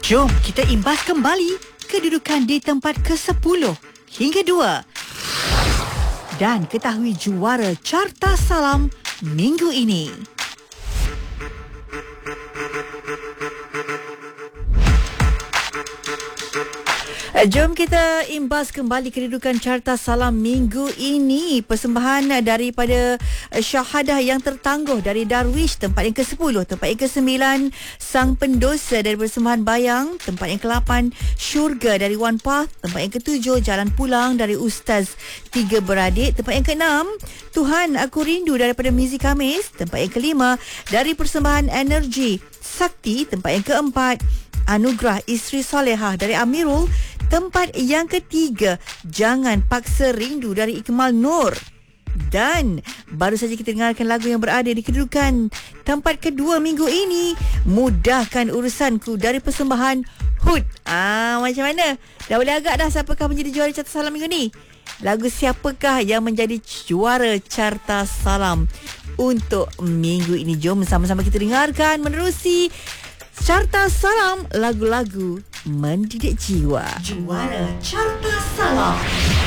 Jom kita imbas kembali kedudukan di tempat ke-10 hingga 2 dan ketahui juara Carta Salam minggu ini. Jom kita imbas kembali kedudukan Carta Salam minggu ini. Persembahan daripada Syahadah yang tertangguh dari Darwish, tempat yang ke-10. Tempat yang ke-9 Sang Pendosa dari Persembahan Bayang. Tempat yang ke-8 Syurga dari One Path. Tempat yang ke-7 Jalan Pulang dari Ustaz Tiga Beradik. Tempat yang ke-6 Tuhan Aku Rindu daripada Mizi Kamis. Tempat yang ke-5 dari Persembahan Energi Sakti. Tempat yang ke-4 Anugerah Isteri Solehah dari Amirul. Tempat yang ketiga Jangan Paksa Rindu dari Ikmal Nur. Dan baru saja kita dengarkan lagu yang berada di kedudukan tempat kedua minggu ini, Mudahkan Urusanku dari Persembahan Hud. Macam mana? Dah boleh agak dah siapakah menjadi juara Carta Salam minggu ni? Lagu siapakah yang menjadi juara Carta Salam untuk minggu ini? Jom sama-sama kita dengarkan menerusi Carta Salam, lagu-lagu mendidik jiwa. Juara Carta Salam.